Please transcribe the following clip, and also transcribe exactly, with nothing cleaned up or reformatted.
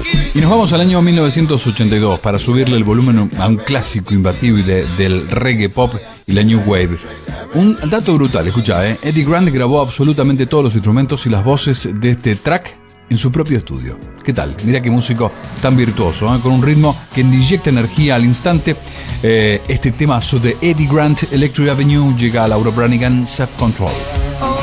Y nos vamos al año mil novecientos ochenta y dos para subirle el volumen a un clásico imbatible del reggae pop y la new wave. Un dato brutal, escucha, ¿eh? Eddie Grant grabó absolutamente todos los instrumentos y las voces de este track en su propio estudio. ¿Qué tal? Mira qué músico tan virtuoso, ¿eh? Con un ritmo que inyecta energía al instante. Eh, este temazo de Eddie Grant, Electric Avenue, llega a Laura Branigan, Self Control.